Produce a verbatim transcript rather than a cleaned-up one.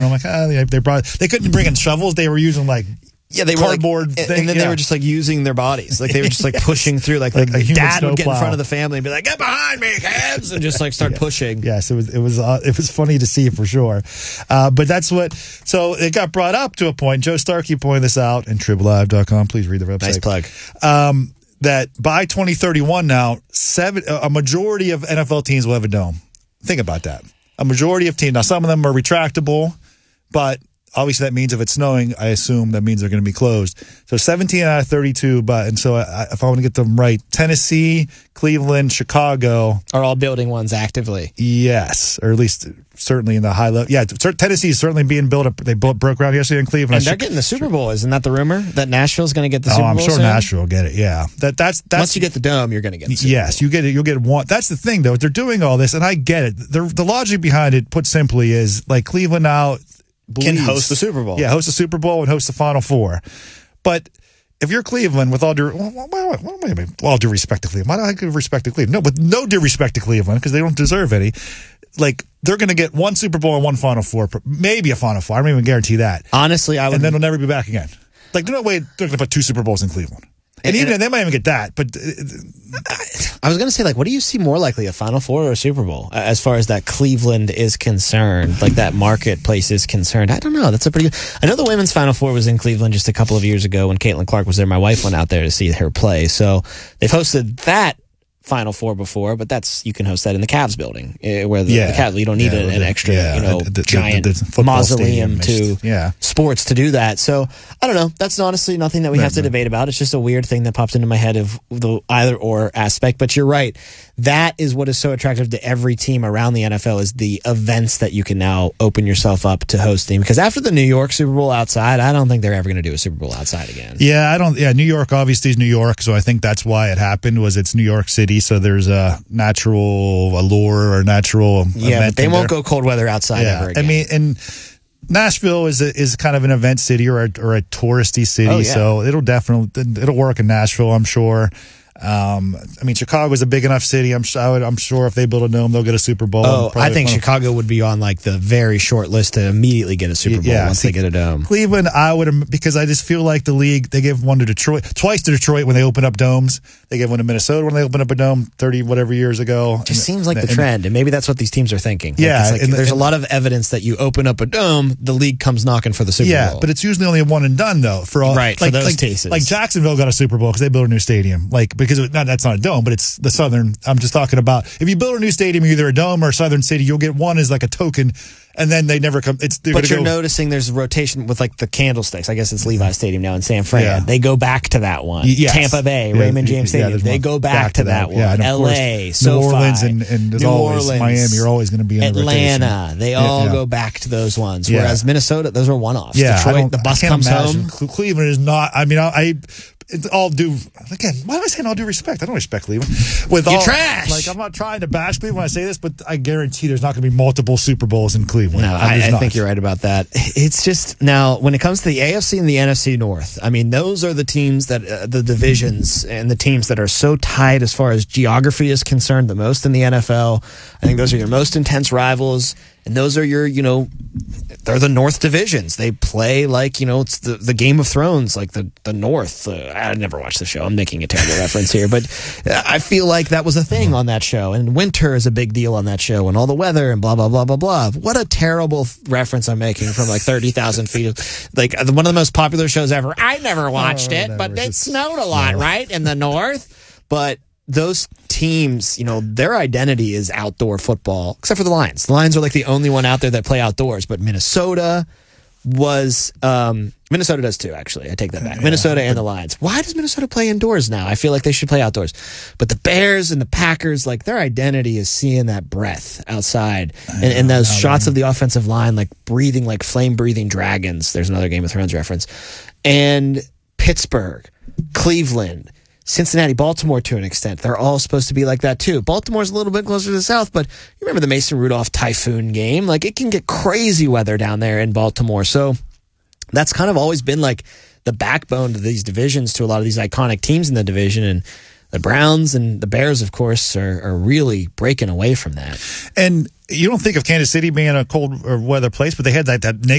I'm like, ah, they, they brought. They couldn't bring in shovels. They were using like. Yeah, they were cardboard like, thing, and then yeah. they were just like using their bodies, like they were just like yes. pushing through, like, like, like like dad would get in snowplow. front of the family and be like, "Get behind me, kids," and just like start yeah. pushing. Yes, it was it was uh, it was funny to see for sure, uh, but that's what. So it got brought up to a point. Joe Starkey pointed this out in Trib Live dot com. Please read the website. Nice plug. Um, that by twenty thirty-one now, seven a majority of N F L teams will have a dome. Think about that. A majority of teams. Now some of them are retractable, but obviously that means if it's snowing, I assume that means they're going to be closed. So seventeen out of thirty-two, but and so I, if I want to get them right, Tennessee, Cleveland, Chicago are all building ones actively. Yes, or at least certainly in the high level. Yeah, Tennessee is certainly being built up. They broke ground yesterday in Cleveland, and they're getting the Super Bowl. Isn't that the rumor that Nashville's going to get the Super oh, Bowl? I'm sure soon? Nashville will get it. Yeah, that that's that's once you get the dome, you're going to get the Super yes, Bowl. you get it. You'll get one. That's the thing, though. They're doing all this, and I get it. The the logic behind it, put simply, is like Cleveland now believes, can host the Super Bowl. Yeah, host the Super Bowl and host the Final Four. But if you're Cleveland, with all due, well, well, well, wait a minute, all due respect to Cleveland, why don't I give respect to Cleveland? No, with no due respect to Cleveland, because they don't deserve any. Like, they're going to get one Super Bowl and one Final Four, maybe a Final Four. I don't even guarantee that. Honestly, I would. And then they'll never be back again. Like, there's no way they're going to put two Super Bowls in Cleveland. And, and even and, they might even get that, but I was going to say, like, what do you see more likely, a Final Four or a Super Bowl, as far as that Cleveland is concerned, like that marketplace is concerned? I don't know. That's a pretty good. I know the women's Final Four was in Cleveland just a couple of years ago when Caitlin Clark was there. My wife went out there to see her play, so they've hosted that Final Four before, but that's you can host that in the Cavs building, uh, where the, yeah. the Cavs you don't need yeah, a, an the, extra, yeah, you know, the, the, giant the, the mausoleum to yeah. sports to do that. So I don't know. That's honestly nothing that we no, have to no. debate about. It's just a weird thing that popped into my head of the either or aspect. But you're right. That is what is so attractive to every team around the N F L is the events that you can now open yourself up to hosting. Because after the New York Super Bowl outside, I don't think they're ever going to do a Super Bowl outside again. Yeah, I don't. Yeah, New York obviously is New York, so I think that's why it happened. Was it's New York City, so there's a natural allure or natural. Yeah, event but they won't there. go cold weather outside yeah. ever again. I mean, and Nashville is a, is kind of an event city or a, or a touristy city, Oh, yeah. so it'll definitely it'll work in Nashville, I'm sure. Um, I mean, Chicago's a big enough city. I'm sure. I would, I'm sure if they build a dome, they'll get a Super Bowl. Oh, I think well, Chicago would be on like the very short list to immediately get a Super Bowl yeah, once see, they get a dome. Cleveland, I would because I just feel like the league they gave one to Detroit, twice to Detroit when they opened up domes. They gave one to Minnesota when they opened up a dome thirty whatever years ago. It just and, seems like the and, trend, and maybe that's what these teams are thinking. Like, Yeah, it's like and- there's and- a lot of evidence that you open up a dome, the league comes knocking for the Super yeah, Bowl. but it's usually only a one and done though. For all Right, for like, those like, cases. like Jacksonville got a Super Bowl because they built a new stadium. Like because it, not, that's not a dome, but it's the Southern. I'm just talking about if you build a new stadium, either a dome or Southern City, you'll get one as like a token, and then they never come. It's But you're go, noticing there's a rotation with like the candlesticks. I guess it's Levi Stadium now in San Fran. Yeah. They go back to that one. Y- yes. Tampa Bay, Yeah, Raymond James yeah, Stadium. there's they one go back, to that, one. Yeah, and of L A, course, SoFi, New Orleans, and, and as New always, Orleans, Miami are always going to be in Atlanta. the rotation. They all yeah. go back to those ones. Yeah. Whereas Minnesota, those are one-offs. Yeah, I Detroit, don't- the bus I can't comes imagine. home. Cle- Cleveland is not. I mean, I. I it's all due again. Why am I saying all due respect? I don't respect Cleveland. With You're all, trash. Like I'm not trying to bash Cleveland when I say this, but I guarantee there's not going to be multiple Super Bowls in Cleveland. No, I, I think you're right about that. It's just now when it comes to the A F C and the N F C North. I mean, those are the teams that uh, the divisions and the teams that are so tight as far as geography is concerned. The most in the N F L. I think those are your most intense rivals. And those are your, you know, they're the North divisions. They play like, you know, it's the, the Game of Thrones, like the, the North. Uh, I never watched the show. I'm making a terrible reference here. But I feel like that was a thing on that show. And winter is a big deal on that show and all the weather and blah, blah, blah, blah, blah. What a terrible reference I'm making from like thirty thousand feet. Like one of the most popular shows ever. I never watched Oh, it, never. but it It's snowed a lot, snow. right? In the North. But those teams, you know, their identity is outdoor football, except for the Lions. The Lions are like the only one out there that play outdoors. But Minnesota was, um, Minnesota does too, actually. I take that back. Yeah, Minnesota and the Lions. Why does Minnesota play indoors now? I feel like they should play outdoors. But the Bears and the Packers, like their identity is seeing that breath outside. And, and those know, shots of the offensive line, like breathing, like flame breathing dragons. There's another Game of Thrones reference. And Pittsburgh, Cleveland, Cincinnati, Baltimore to an extent. They're all supposed to be like that too. Baltimore's a little bit closer to the south, but you remember the Mason Rudolph typhoon game? Like it can get crazy weather down there in Baltimore. So that's kind of always been like the backbone to these divisions, to a lot of these iconic teams in the division. And the Browns and the Bears, of course, are, are really breaking away from that. And you don't think of Kansas City being a cold or weather place, but they had that, that